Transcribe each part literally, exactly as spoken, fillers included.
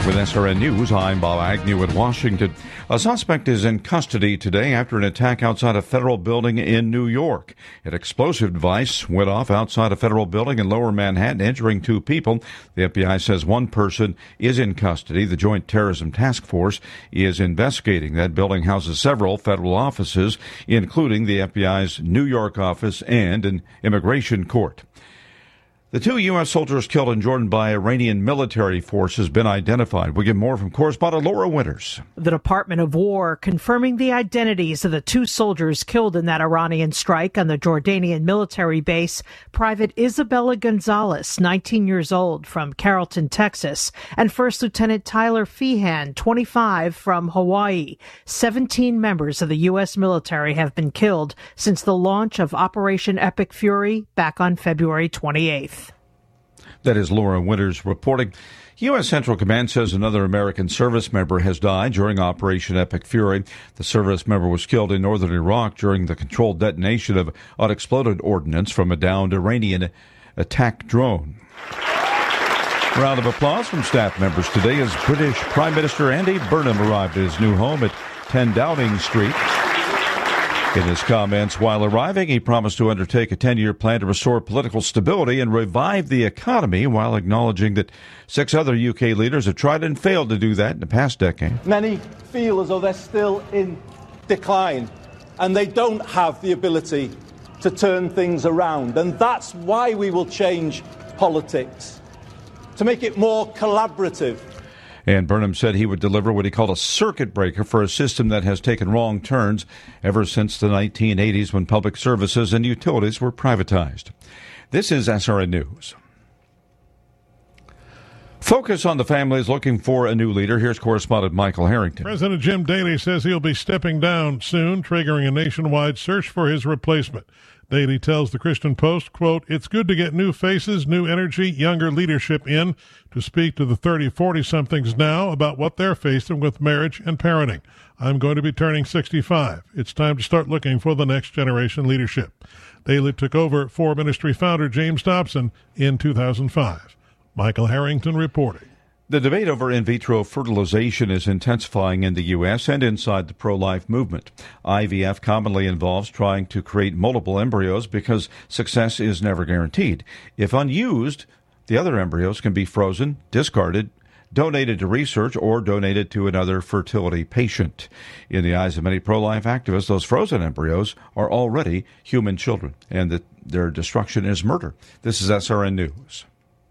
With S R N News, I'm Bob Agnew in Washington. A suspect is in custody today after an attack outside a federal building in New York. An explosive device went off outside a federal building in Lower Manhattan, injuring two people. The F B I says one person is in custody. The Joint Terrorism Task Force is investigating. That building houses several federal offices, including the F B I's New York office and an immigration court. The two U S soldiers killed in Jordan by Iranian military forces have been identified. We get more from correspondent Laura Winters. The Department of War confirming the identities of the two soldiers killed in that Iranian strike on the Jordanian military base. Private Isabella Gonzalez, nineteen years old, from Carrollton, Texas, and First Lieutenant Tyler Feehan, twenty-five, from Hawaii. seventeen members of the U S military have been killed since the launch of Operation Epic Fury back on February twenty-eighth. That is Laura Winters reporting. U S. Central Command says another American service member has died during Operation Epic Fury. The service member was killed in northern Iraq during the controlled detonation of unexploded ordnance from a downed Iranian attack drone. Round of applause from staff members today as British Prime Minister Andy Burnham arrived at his new home at ten Downing Street. In his comments while arriving, he promised to undertake a ten-year plan to restore political stability and revive the economy, while acknowledging that six other U K leaders have tried and failed to do that in the past decade. Many feel as though they're still in decline and they don't have the ability to turn things around. And that's why we will change politics, to make it more collaborative. And Burnham said he would deliver what he called a circuit breaker for a system that has taken wrong turns ever since the nineteen eighties, when public services and utilities were privatized. This is S R N News. Focus on the families looking for a new leader. Here's correspondent Michael Harrington. President Jim Daley says he'll be stepping down soon, triggering a nationwide search for his replacement. Daley tells the Christian Post, quote, "It's good to get new faces, new energy, younger leadership in to speak to the thirty, forty-somethings now about what they're facing with marriage and parenting. I'm going to be turning sixty-five. It's time to start looking for the next generation leadership." Daley took over for ministry founder James Dobson in two thousand five. Michael Harrington reporting. The debate over in vitro fertilization is intensifying in the U S and inside the pro-life movement. I V F commonly involves trying to create multiple embryos because success is never guaranteed. If unused, the other embryos can be frozen, discarded, donated to research, or donated to another fertility patient. In the eyes of many pro-life activists, those frozen embryos are already human children, and that their destruction is murder. This is S R N News.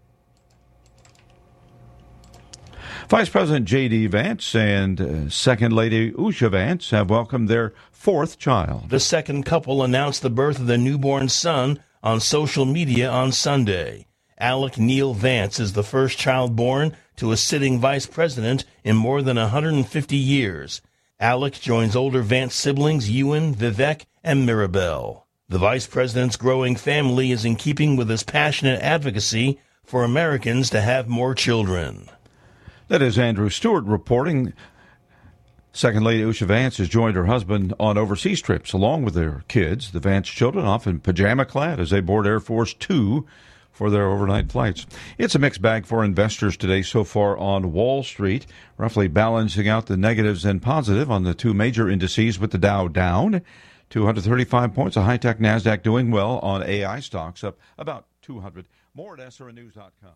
Vice President J D. Vance and uh, Second Lady Usha Vance have welcomed their fourth child. The second couple announced the birth of their newborn son on social media on Sunday. Alec Neil Vance is the first child born to a sitting vice president in more than one hundred fifty years. Alec joins older Vance siblings Ewan, Vivek, and Mirabelle. The vice president's growing family is in keeping with his passionate advocacy for Americans to have more children. That is Andrew Stewart reporting. Second Lady Usha Vance has joined her husband on overseas trips along with their kids. The Vance children often pajama-clad as they board Air Force Two for their overnight flights. It's a mixed bag for investors today so far on Wall Street, roughly balancing out the negatives and positive on the two major indices, with the Dow down two hundred thirty-five points, a high-tech NASDAQ doing well on A I stocks up about two hundred. More at S R N news dot com.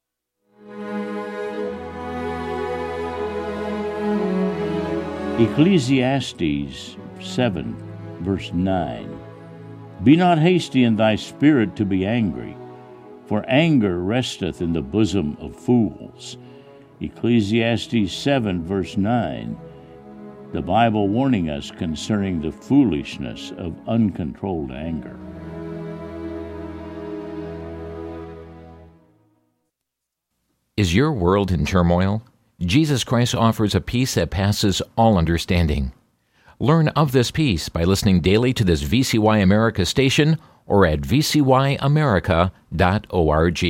Ecclesiastes seven, verse nine. Be not hasty in thy spirit to be angry, for anger resteth in the bosom of fools. Ecclesiastes seven, verse nine. The Bible warning us concerning the foolishness of uncontrolled anger. Is your world in turmoil? Jesus Christ offers a peace that passes all understanding. Learn of this peace by listening daily to this V C Y America station or at v c y america dot org.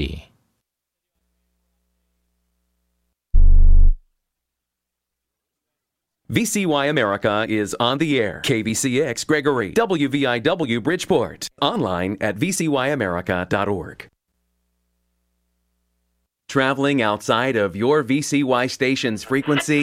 V C Y America is on the air. K V C X Gregory, W V I W Bridgeport. Online at v c y america dot org. Traveling outside of your V C Y station's frequency?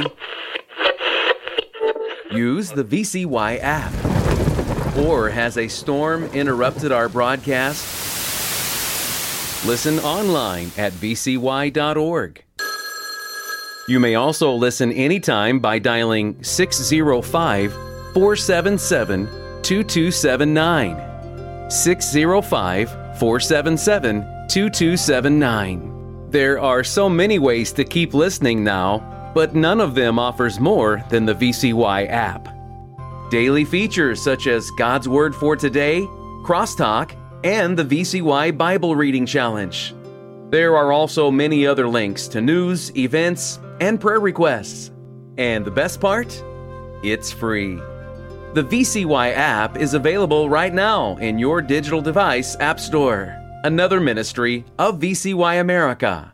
Use the V C Y app. Or has a storm interrupted our broadcast? Listen online at v c y dot org. You may also listen anytime by dialing six zero five, four seven seven, two two seven nine. six zero five, four seven seven, two two seven nine. There are so many ways to keep listening now, but none of them offers more than the V C Y app. Daily features such as God's Word for Today, Crosstalk, and the V C Y Bible Reading Challenge. There are also many other links to news, events, and prayer requests. And the best part? It's free. The V C Y app is available right now in your digital device app store. Another ministry of V C Y America.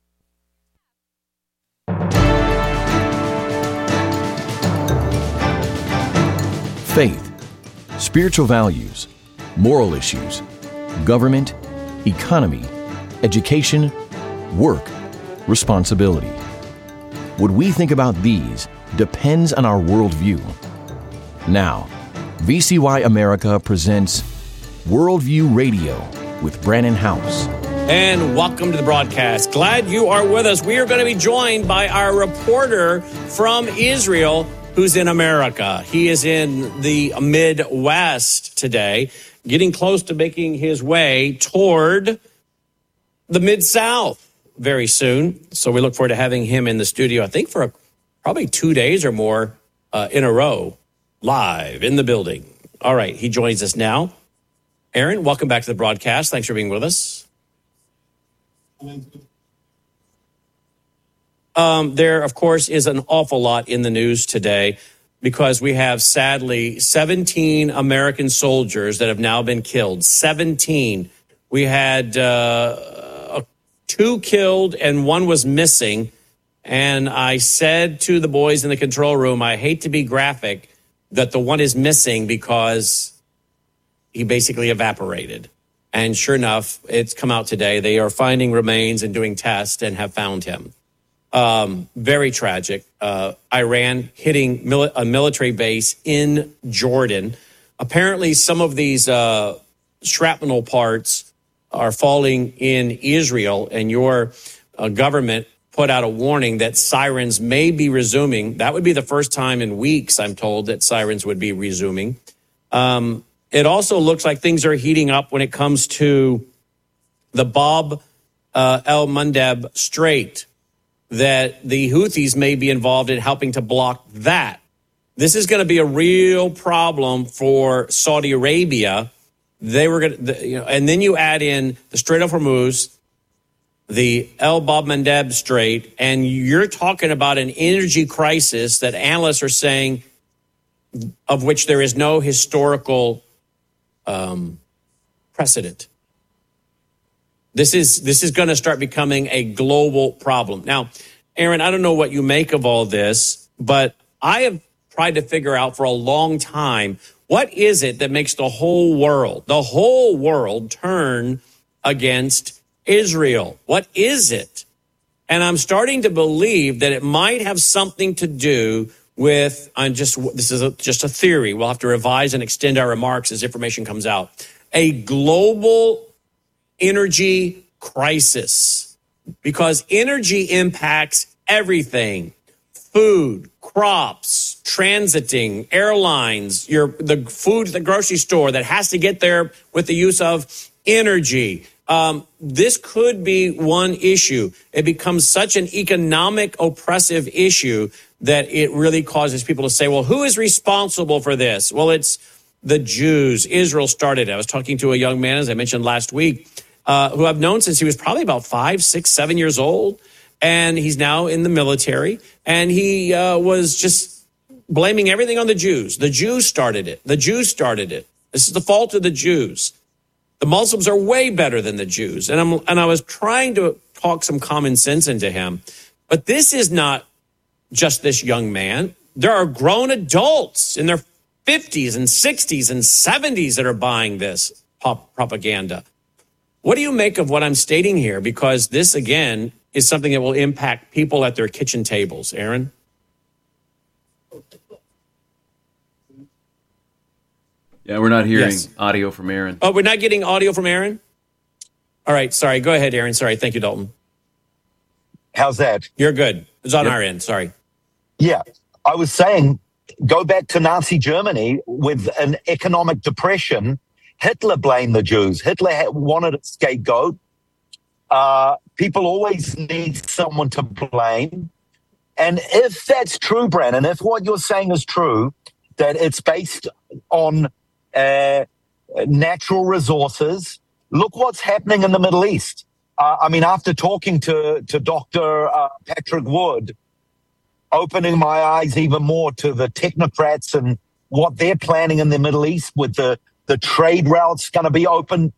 Faith, spiritual values, moral issues, government, economy, education, work, responsibility. What we think about these depends on our worldview. Now, V C Y America presents Worldview Radio with Brannon Howse. And welcome to the broadcast. Glad you are with us. We are going to be joined by our reporter from Israel who's in America. He is in the Midwest today, getting close to making his way toward the Mid-South very soon. So we look forward to having him in the studio, I think for a, probably two days or more uh, in a row, live in the building. All right, he joins us now. Aaron, welcome back to the broadcast. Thanks for being with us. Um, there, of course, is an awful lot in the news today because we have, sadly, seventeen American soldiers that have now been killed. seventeen. We had uh, two killed and one was missing. And I said to the boys in the control room, I hate to be graphic, that the one is missing because he basically evaporated. And sure enough, it's come out today. They are finding remains and doing tests and have found him. Um, very tragic. Uh, Iran hitting mili- a military base in Jordan. Apparently, some of these uh, shrapnel parts are falling in Israel, and your uh, government put out a warning that sirens may be resuming. That would be the first time in weeks, I'm told, that sirens would be resuming. Um, it also looks like things are heating up when it comes to the Bab uh, el-Mandeb Strait, that the Houthis may be involved in helping to block that. This is going to be a real problem for Saudi Arabia. They were going to, you know, and then you add in the Strait of Hormuz, the El Bab Mandeb Strait, and you're talking about an energy crisis that analysts are saying of which there is no historical um, precedent. This is this is going to start becoming a global problem. Now, Aaron, I don't know what you make of all this, but I have tried to figure out for a long time, what is it that makes the whole world, the whole world turn against Israel? What is it? And I'm starting to believe that it might have something to do with, I'm just, this is a, just a theory. We'll have to revise and extend our remarks as information comes out. A global energy crisis, because energy impacts everything: food, crops, transiting, airlines, your the food at the grocery store that has to get there with the use of energy. Um, this could be one issue. It becomes such an economic oppressive issue that it really causes people to say, well, who is responsible for this? Well, it's the Jews. Israel started it. I was talking to a young man, as I mentioned last week, uh, who I've known since he was probably about five, six, seven years old. And he's now in the military. And he uh, was just blaming everything on the Jews. The Jews started it. The Jews started it. This is the fault of the Jews. The Muslims are way better than the Jews. And I'm and I was trying to talk some common sense into him. But this is not just this young man. There are grown adults in their fifties and sixties and seventies that are buying this pop propaganda. What do you make of what I'm stating here? Because this, again, is something that will impact people at their kitchen tables. Aaron? Yeah, we're not hearing Yes. audio from Aaron. Oh, we're not getting audio from Aaron? All right, sorry. Go ahead, Aaron. Sorry. Thank you, Dalton. How's that? You're good. It was on Yep. our end. Sorry. Yeah, I was saying, go back to Nazi Germany with an economic depression. Hitler blamed the Jews. Hitler had wanted a scapegoat. Uh, people always need someone to blame. And if that's true, Brandon, if what you're saying is true, that it's based on uh, natural resources, look what's happening in the Middle East. Uh, I mean, after talking to, to Doctor Uh, Patrick Wood, opening my eyes even more to the technocrats and what they're planning in the Middle East with the, the trade routes going to be open.